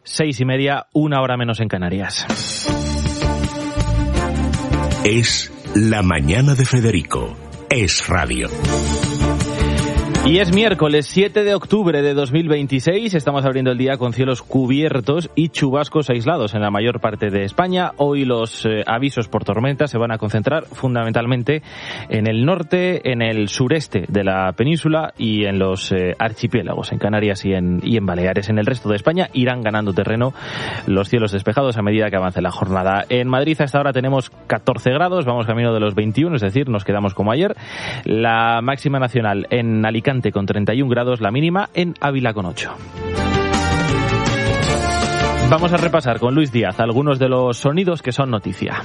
6:30, 1 hora menos en Canarias. Es la mañana de Federico. Es radio. Y es miércoles 7 de octubre de 2026, estamos abriendo el día con cielos cubiertos y chubascos aislados en la mayor parte de España. Hoy los avisos por tormenta se van a concentrar fundamentalmente en el norte, en el sureste de la península y en los archipiélagos, en Canarias y en Baleares. En el resto de España irán ganando terreno los cielos despejados a medida que avance la jornada. En Madrid a esta hora tenemos 14 grados, vamos camino de los 21, es decir, nos quedamos como ayer. La máxima nacional en Alicante con 31 grados, la mínima en Ávila con 8. Vamos a repasar con Luis Díaz algunos de los sonidos que son noticia.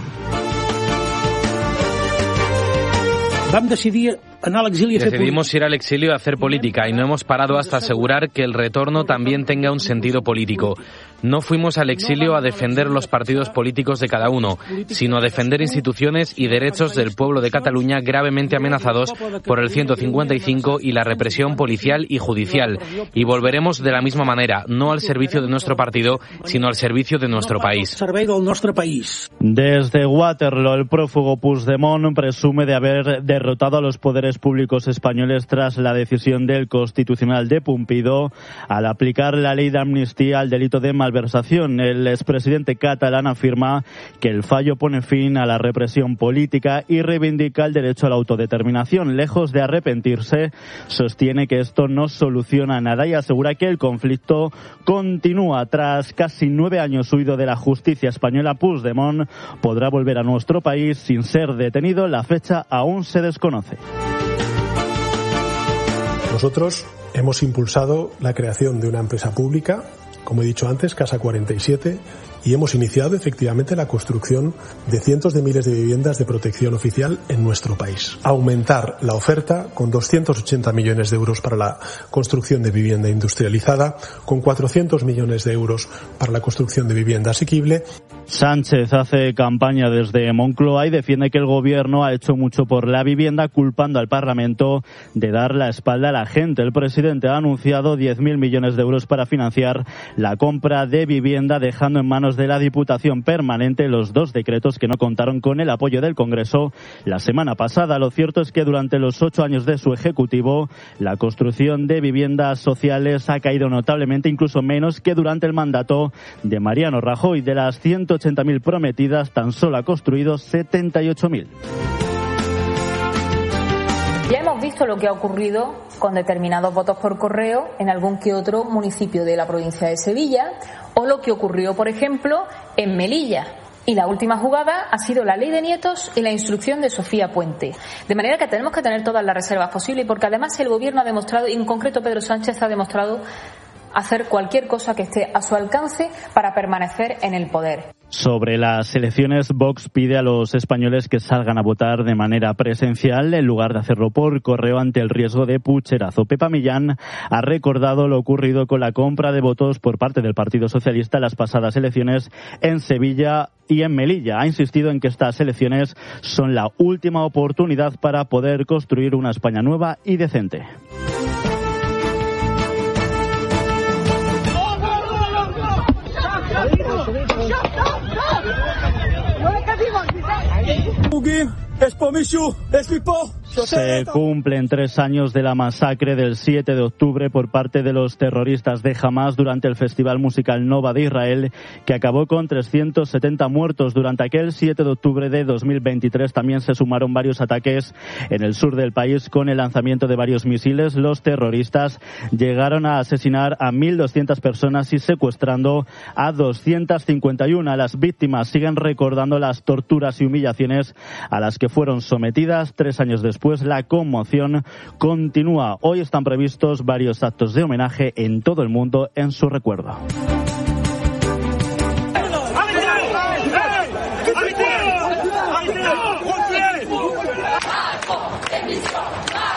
Decidimos ir al exilio a hacer política y no hemos parado hasta asegurar que el retorno también tenga un sentido político. No fuimos al exilio a defender los partidos políticos de cada uno, sino a defender instituciones y derechos del pueblo de Cataluña gravemente amenazados por el 155 y la represión policial y judicial. Y volveremos de la misma manera, no al servicio de nuestro partido, sino al servicio de nuestro país. Desde Waterloo, el prófugo Puigdemont presume de haber derrotado a los poderes públicos españoles tras la decisión del Constitucional de Pumpido al aplicar la ley de amnistía al delito de malversación. El expresidente catalán afirma que el fallo pone fin a la represión política y reivindica el derecho a la autodeterminación. Lejos de arrepentirse, sostiene que esto no soluciona nada y asegura que el conflicto continúa. Tras casi 9 años huido de la justicia española, Puigdemont podrá volver a nuestro país sin ser detenido. La fecha aún se desconoce. Nosotros hemos impulsado la creación de una empresa pública, como he dicho antes, Casa 47, y hemos iniciado efectivamente la construcción de cientos de miles de viviendas de protección oficial en nuestro país. Aumentar la oferta con 280 millones de euros para la construcción de vivienda industrializada, con 400 millones de euros para la construcción de vivienda asequible. Sánchez hace campaña desde Moncloa y defiende que el gobierno ha hecho mucho por la vivienda, culpando al Parlamento de dar la espalda a la gente. El presidente ha anunciado 10.000 millones de euros para financiar la compra de vivienda, dejando en manos de la Diputación Permanente los 2 decretos que no contaron con el apoyo del Congreso la semana pasada. Lo cierto es que durante los 8 años de su ejecutivo, la construcción de viviendas sociales ha caído notablemente, incluso menos que durante el mandato de Mariano Rajoy. De las 180.000 prometidas, tan solo ha construido 78.000. Ya hemos visto lo que ha ocurrido con determinados votos por correo en algún que otro municipio de la provincia de Sevilla, o lo que ocurrió, por ejemplo, en Melilla. Y la última jugada ha sido la ley de nietos y la instrucción de Sofía Puente. De manera que tenemos que tener todas las reservas posibles, porque además el Gobierno ha demostrado, y en concreto Pedro Sánchez ha demostrado, hacer cualquier cosa que esté a su alcance para permanecer en el poder. Sobre las elecciones, Vox pide a los españoles que salgan a votar de manera presencial en lugar de hacerlo por correo ante el riesgo de pucherazo. Pepa Millán ha recordado lo ocurrido con la compra de votos por parte del Partido Socialista en las pasadas elecciones en Sevilla y en Melilla. Ha insistido en que estas elecciones son la última oportunidad para poder construir una España nueva y decente. Se cumplen 3 años de la masacre del 7 de octubre por parte de los terroristas de Hamás durante el Festival Musical Nova de Israel, que acabó con 370 muertos. Durante aquel 7 de octubre de 2023 también se sumaron varios ataques en el sur del país con el lanzamiento de varios misiles. Los terroristas llegaron a asesinar a 1.200 personas y secuestrando a 251. Las víctimas siguen recordando las torturas y humillaciones a las que fueron sometidas. 3 años después, la conmoción continúa. Hoy están previstos varios actos de homenaje en todo el mundo en su recuerdo.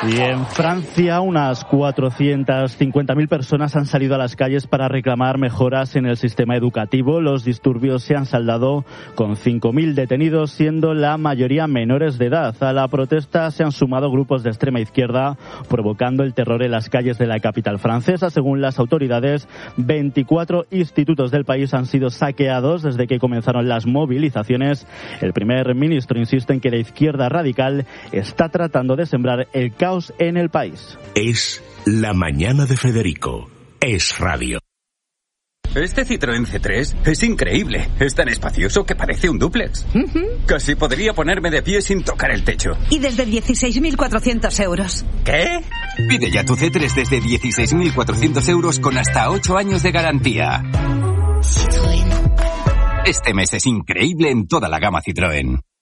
Y en Francia, unas 450.000 personas han salido a las calles para reclamar mejoras en el sistema educativo. Los disturbios se han saldado con 5.000 detenidos, siendo la mayoría menores de edad. A la protesta se han sumado grupos de extrema izquierda, provocando el terror en las calles de la capital francesa. Según las autoridades, 24 institutos del país han sido saqueados desde que comenzaron las movilizaciones. El primer ministro insiste en que la izquierda radical está tratando de sembrar el caos en el país. Es La Mañana de Federico. Es radio. Este Citroën C3 es increíble. Es tan espacioso que parece un dúplex. Casi podría ponerme de pie sin tocar el techo. Y desde 16.400 euros. ¿Qué? Pide ya tu C3 desde 16.400 euros con hasta 8 años de garantía. Citroën. Este mes es increíble en toda la gama Citroën.